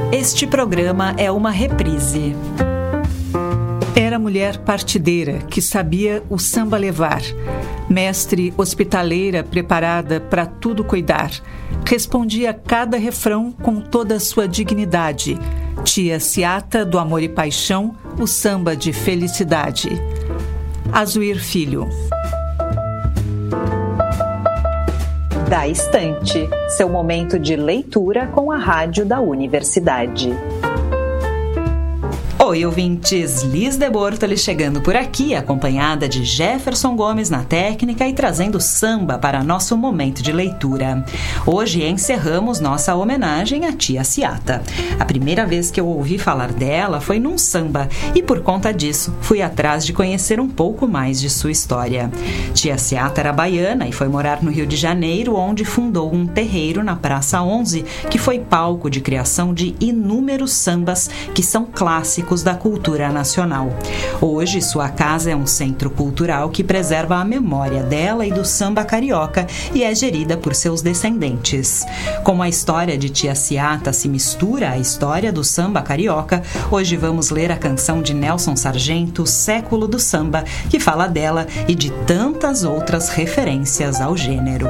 Este programa é uma reprise. Era mulher partideira que sabia o samba levar, mestre hospitaleira preparada para tudo cuidar. Respondia a cada refrão com toda a sua dignidade. Tia Ciata, do amor e paixão, o samba de felicidade. Azuir Filho. Da Estante, seu momento de leitura com a rádio da universidade. Oi, ouvintes! Liz de Bortoli chegando por aqui, acompanhada de Jefferson Gomes na técnica e trazendo samba para nosso momento de leitura. Hoje encerramos nossa homenagem à Tia Ciata. A primeira vez que eu ouvi falar dela foi num samba e, por conta disso, fui atrás de conhecer um pouco mais de sua história. Tia Ciata era baiana e foi morar no Rio de Janeiro, onde fundou um terreiro na Praça 11, que foi palco de criação de inúmeros sambas que são clássicos da cultura nacional. Hoje, sua casa é um centro cultural que preserva a memória dela e do samba carioca e é gerida por seus descendentes. Como a história de Tia Ciata se mistura à história do samba carioca, hoje vamos ler a canção de Nelson Sargento, Século do Samba, que fala dela e de tantas outras referências ao gênero.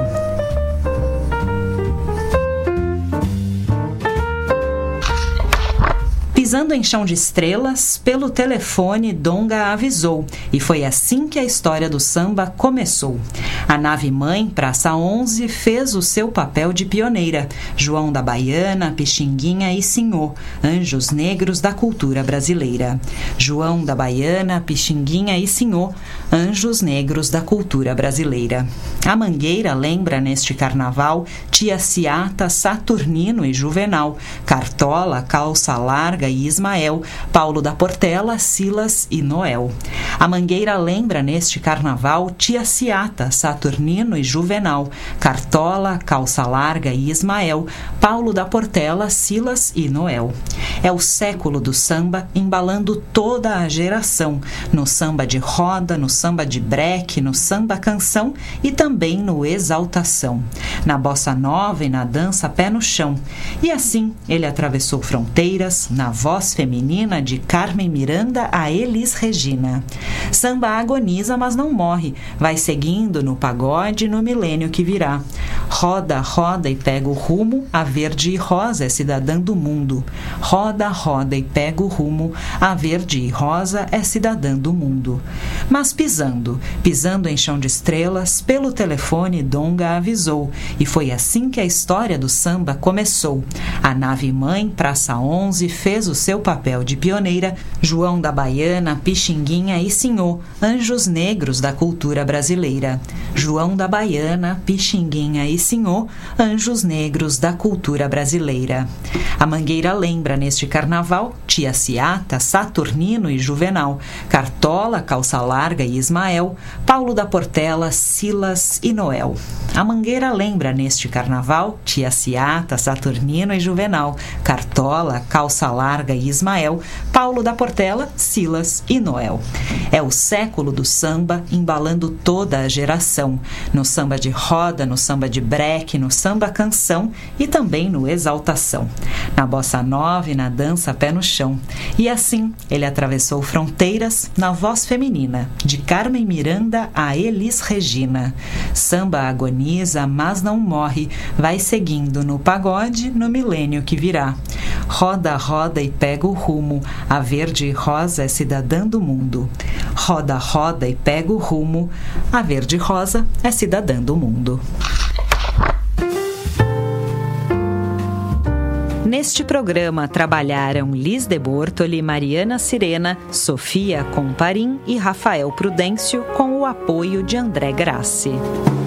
Pisando em chão de estrelas, pelo telefone Donga avisou, e foi assim que a história do samba começou. A nave-mãe, Praça 11, fez o seu papel de pioneira. João da Baiana, Pixinguinha e Sinhô, anjos negros da cultura brasileira. João da Baiana, Pixinguinha e Sinhô, anjos negros da cultura brasileira. A Mangueira lembra neste carnaval Tia Ciata, Saturnino e Juvenal, Cartola, Calça Larga e Ismael, Paulo da Portela, Silas e Noel. A Mangueira lembra neste carnaval Tia Ciata, Saturnino e Juvenal, Cartola, Calça Larga e Ismael, Paulo da Portela, Silas e Noel. É o século do samba embalando toda a geração, no samba de roda, no samba de breque, no samba canção e também no exaltação, na bossa nova e na dança pé no chão. E assim ele atravessou fronteiras, na voz feminina de Carmen Miranda a Elis Regina. Samba agoniza, mas não morre, vai seguindo no pagode no milênio que virá. Roda, roda e pega o rumo, a verde e rosa é cidadã do mundo. Roda, roda e pega o rumo, a verde e rosa é cidadã do mundo. Mas pisando em chão de estrelas, pelo telefone Donga avisou, e foi assim que a história do samba começou. A nave-mãe, Praça 11, fez o seu papel de pioneira. João da Baiana, Pixinguinha e Sinhô, anjos negros da cultura brasileira. João da Baiana, Pixinguinha e Sinhô, anjos negros da cultura brasileira. A Mangueira lembra neste carnaval Tia Ciata, Saturnino e Juvenal, Cartola, Calça Larga e Ismael, Paulo da Portela, Silas e Noel. A Mangueira lembra neste carnaval Tia Ciata, Saturnino e Juvenal, Cartola, Calça Larga e Ismael, Paulo da Portela, Silas e Noel. É o século do samba embalando toda a geração, no samba de roda, no samba de breque, no samba canção e também no exaltação, na bossa nova e na dança pé no chão. E assim ele atravessou fronteiras na voz feminina, de Carmen Miranda a Elis Regina. Samba agoniza, mas não morre, vai seguindo no pagode no milênio que virá. Roda, roda e pega o rumo, a verde e rosa é cidadã do mundo. Roda, roda e pega o rumo, a verde e rosa é cidadã do mundo. Neste programa trabalharam Liz de Bortoli, Mariana Sirena, Sofia Comparim e Rafael Prudêncio, com o apoio de André Grassi.